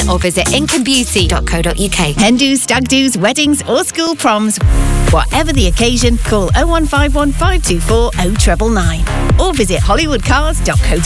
online or visit incabeauty.co.uk. Hen do's, stag do's, weddings or school proms. Whatever the occasion, call 0151 524 0999 or visit hollywoodcars.co.uk.